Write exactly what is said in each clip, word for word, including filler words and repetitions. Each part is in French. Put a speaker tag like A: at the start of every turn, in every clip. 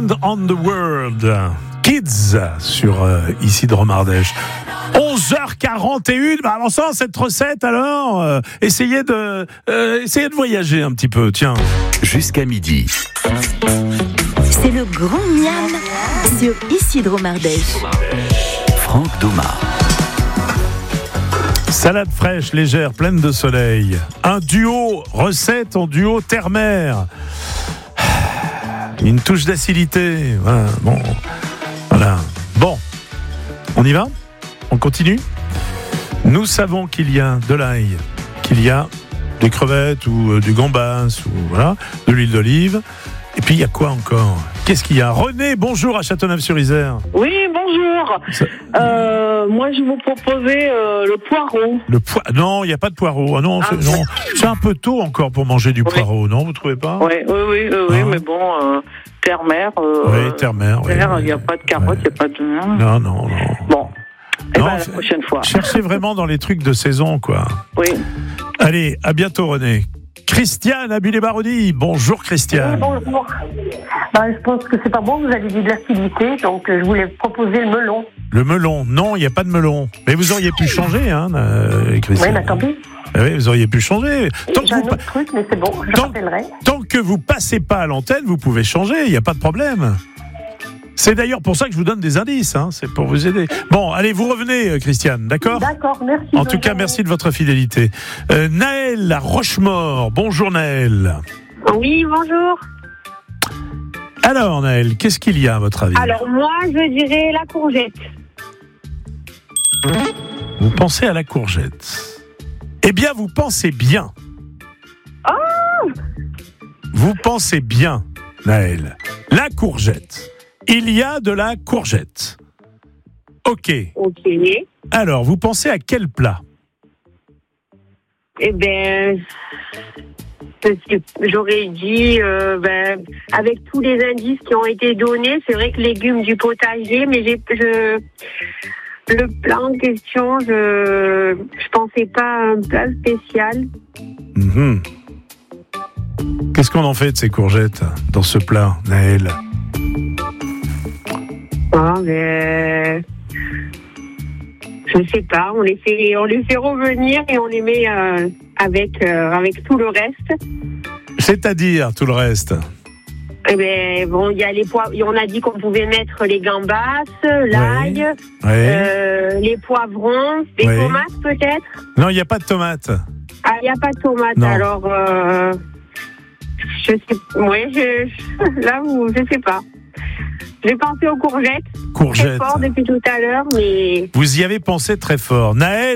A: Hand on the World. Kids sur euh, Isidre Mardèche. onze heures quarante et une. Bah, avant ça, cette recette, alors, euh, essayez de, euh, essayez de voyager un petit peu, tiens.
B: Jusqu'à midi.
C: C'est le grand miam sur Isidre Mardèche.
B: Franck Thomas.
A: Salade fraîche, légère, pleine de soleil. Un duo recette en duo terre-mer. Une touche d'acidité. Voilà, bon. Voilà. Bon. On y va ? On continue ? Nous savons qu'il y a de l'ail, qu'il y a des crevettes ou euh, du gambas, ou voilà, de l'huile d'olive. Et puis il y a quoi encore ? Qu'est-ce qu'il y a ? René, bonjour à Châteauneuf-sur-Isère.
D: Oui, bonjour.
A: Ça...
D: Euh, moi, je vous proposais euh, le poireau.
A: Le poireau ? Non, il n'y a pas de poireau. Ah non,
D: Ah,
A: c'est, non, c'est un peu tôt encore pour manger du
D: oui.
A: poireau, non ? Vous trouvez pas ?
D: Oui, oui, oui, oui, oui
A: Ah.
D: mais bon, euh, terre-mer. Euh,
A: Oui, terre-mer.
D: terre,
A: Oui,
D: il n'y a
A: oui.
D: pas de carottes, il
A: Ouais.
D: n'y a pas de.
A: Non, non, non.
D: Bon. Et
A: Non,
D: ben, la
A: c'est-
D: prochaine fois.
A: Cherchez vraiment dans les trucs de saison, quoi.
D: Oui.
A: Allez, à bientôt, René. Christiane, à Bulle-et-Baronnie. Bonjour, Christiane.
E: Oui, bonjour. Ben, je pense que c'est pas bon, vous avez dit de l'acidité, donc euh, je voulais proposer le melon.
A: Le melon. Non, il n'y a pas de melon. Mais vous auriez pu changer, hein, euh,
E: Oui,
A: Christiane.
E: mais tant pis.
A: Ah oui, vous auriez pu changer. Tant que,
E: J'ai un
A: vous,
E: autre truc, mais c'est bon, je
A: Tant-
E: rappellerai.
A: tant que vous passez pas à l'antenne, vous pouvez changer. Il n'y a pas de problème. C'est d'ailleurs pour ça que je vous donne des indices. Hein, c'est pour vous aider. Bon, allez, vous revenez, euh, Christiane. D'accord ?
E: D'accord, merci.
A: En tout cas, merci de votre fidélité. Euh, Naël à Rochemort. Bonjour, Naël.
F: Oui, bonjour.
A: Alors, Naël, qu'est-ce qu'il y a à votre avis ?
F: Alors moi, je dirais la courgette.
A: Vous pensez à la courgette. Eh bien, vous pensez bien.
F: Oh !
A: Vous pensez bien, Naël. La courgette. Il y a de la courgette. Ok.
F: Ok.
A: Alors, vous pensez à quel plat ?
F: Eh ben, parce que j'aurais dit, euh, ben, avec tous les indices qui ont été donnés, c'est vrai que légumes du potager, mais j'ai, je, le plat en question, je, je pensais pas à un plat spécial.
A: Mhm. Qu'est-ce qu'on en fait de ces courgettes dans ce plat, Naël ?
F: Ah, ben, je sais pas, on les fait, on les fait revenir et on les met euh, avec, euh, avec tout le reste.
A: C'est-à-dire tout le reste ?
F: Eh ben, bon, il y a les pois, on a dit qu'on pouvait mettre les gambas, l'ail,
A: Oui.
F: euh, les poivrons, des
A: Oui.
F: tomates peut-être.
A: Non, il n'y a pas de tomates.
F: Ah, il n'y a pas de tomates,
A: Non.
F: alors, euh, je sais, ouais, je, là, où, je sais pas. J'ai pensé aux courgettes, très
A: Courgettes.
F: fort depuis tout à l'heure, mais
A: Vous y avez pensé très fort. Naël ?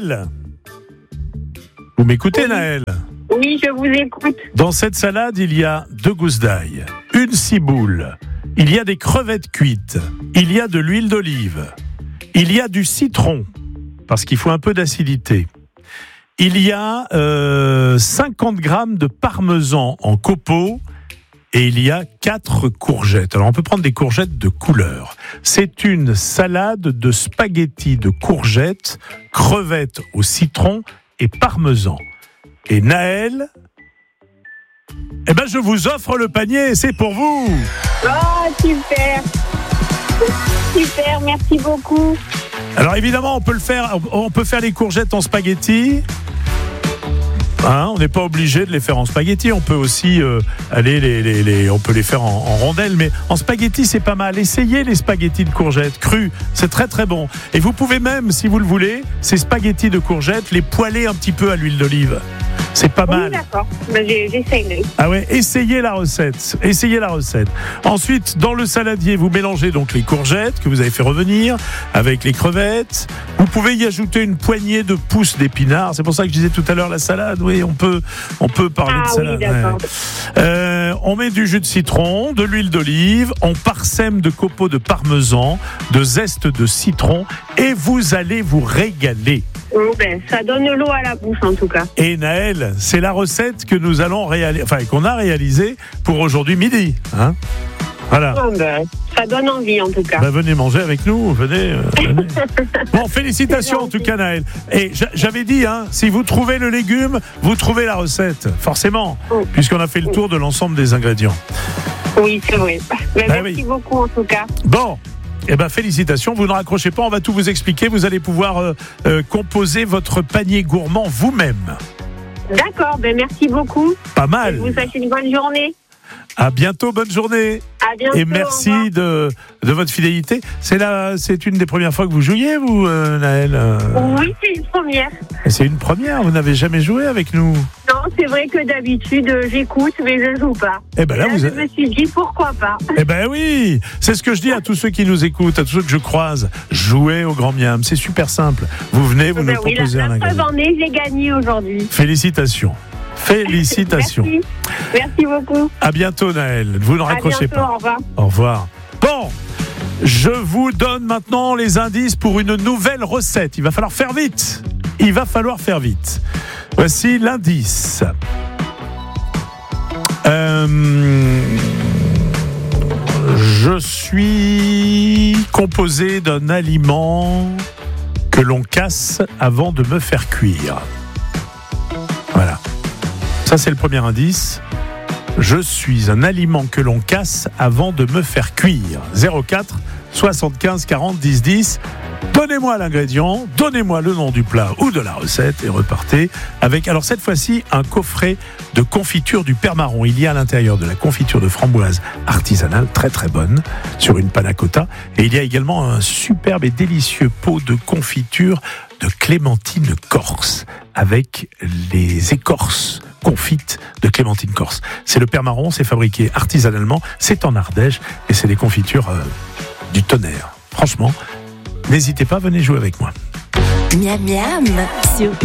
A: Vous m'écoutez,
F: Oui.
A: Naël ?
F: oui, je vous écoute.
A: Dans cette salade, il y a deux gousses d'ail, une ciboule, il y a des crevettes cuites, il y a de l'huile d'olive, il y a du citron, parce qu'il faut un peu d'acidité. Il y a euh, cinquante grammes de parmesan en copeaux et il y a quatre courgettes. Alors on peut prendre des courgettes de couleur. C'est une salade de spaghettis de courgettes, crevettes au citron et parmesan. Et Naël, eh ben je vous offre le panier, c'est pour vous.
F: Oh, super. Super, merci beaucoup.
A: Alors évidemment, on peut le faire, on peut faire les courgettes en spaghettis. Hein, on n'est pas obligé de les faire en spaghettis. On peut aussi euh, aller les, les, les, on peut les faire en, en rondelles, mais en spaghettis c'est pas mal. Essayez les spaghettis de courgettes crus, c'est très très bon. Et vous pouvez même, si vous le voulez, ces spaghettis de courgettes, les poêler un petit peu à l'huile d'olive. C'est pas
F: Oui,
A: mal.
F: d'accord. Ben, j'ai- j'essayerai.
A: Ah ouais, essayez la recette. Essayez la recette. Ensuite, dans le saladier, vous mélangez donc les courgettes que vous avez fait revenir avec les crevettes. Vous pouvez y ajouter une poignée de pousses d'épinards. C'est pour ça que je disais tout à l'heure la salade. Oui, on peut, on peut parler
F: Ah
A: de salade.
F: oui, d'accord.
A: ouais. Euh, on met du jus de citron, de l'huile d'olive, on parsème de copeaux de parmesan, de zeste de citron, et vous allez vous régaler.
F: Oh, ben, ça donne l'eau à la bouche en tout cas.
A: Et Naël, c'est la recette que nous allons réaliser, enfin qu'on a réalisée pour aujourd'hui midi. Hein, voilà.
F: Oh, ben, ça donne envie en tout cas.
A: Bah, venez manger avec nous, venez. euh, venez. Bon, félicitations en tout cas, Naël. Et j'a- j'avais dit, hein, si vous trouvez le légume, vous trouvez la recette, forcément,
F: Oh.
A: puisqu'on a fait le tour de l'ensemble des ingrédients.
F: Oui, c'est vrai. Mais
A: Ben
F: merci
A: oui.
F: beaucoup en tout cas.
A: Bon, eh ben félicitations, vous ne raccrochez pas, on va tout vous expliquer. Vous allez pouvoir euh, euh, composer votre panier gourmand vous-même.
F: D'accord, ben merci beaucoup.
A: Pas
F: Je
A: mal.
F: vous souhaite une bonne journée.
A: À bientôt, bonne journée.
F: À bientôt.
A: Et
F: au revoir.
A: merci de, de votre fidélité. C'est la, c'est une des premières fois que vous jouiez, vous, euh, Naël euh,
F: Oui, c'est une première.
A: C'est une première, vous n'avez jamais joué avec nous.
F: Non, c'est vrai que d'habitude, euh, j'écoute, mais je joue pas.
A: Eh ben là,
F: Là,
A: vous
F: je
A: avez-
F: me suis dit, pourquoi pas.
A: Eh ben oui, c'est ce que je dis à tous ceux qui nous écoutent, à tous ceux que je croise. Jouez au Grand Miam, c'est super simple. Vous venez, vous
F: Ben
A: nous
F: oui, la,
A: proposez un
F: la preuve
A: ingrédient.
F: en est, j'ai gagné aujourd'hui.
A: Félicitations. Félicitations.
F: Merci. Merci beaucoup.
A: À bientôt, Naël. Vous ne
F: À
A: raccrochez
F: bientôt,
A: pas.
F: au revoir.
A: Au revoir. Bon, je vous donne maintenant les indices pour une nouvelle recette. Il va falloir faire vite. Il va falloir faire vite. Voici l'indice. Euh, je suis composé d'un aliment que l'on casse avant de me faire cuire. Voilà. Ça, c'est le premier indice. Je suis un aliment que l'on casse avant de me faire cuire. zéro quatre soixante-quinze quarante dix dix. Donnez-moi l'ingrédient, donnez-moi le nom du plat ou de la recette et repartez avec, alors cette fois-ci, un coffret de confiture du Père Marron. Il y a à l'intérieur de la confiture de framboise artisanale, très très bonne, sur une panna cotta. Et il y a également un superbe et délicieux pot de confiture de clémentine corse, avec les écorces confites de clémentine corse. C'est le Père Marron, c'est fabriqué artisanalement, c'est en Ardèche et c'est des confitures euh, du tonnerre. Franchement, n'hésitez pas, venez jouer avec moi.
C: Miam miam sur